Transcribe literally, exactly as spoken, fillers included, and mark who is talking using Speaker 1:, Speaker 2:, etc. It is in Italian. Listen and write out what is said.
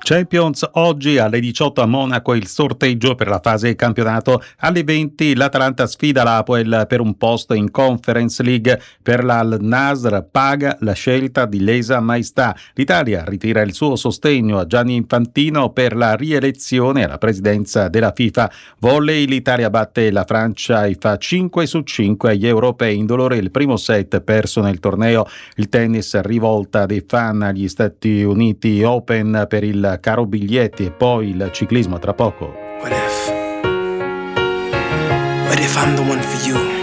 Speaker 1: Champions, oggi alle diciotto a Monaco il sorteggio per la fase campionato. Alle venti l'Atalanta sfida l'Apoel per un posto in Conference League. Per la Al Nasr paga la scelta di Lesa Maestà. L'Italia ritira il suo sostegno a Gianni Infantino per la rielezione alla presidenza della FIFA. Volley, l'Italia batte la Francia e fa cinque su cinque agli europei. Indolore il primo set perso nel torneo. Il tennis, rivolta dei fan agli Stati Uniti Open per il caro biglietti, e poi il ciclismo tra poco.
Speaker 2: What if? What if I'm the one for you?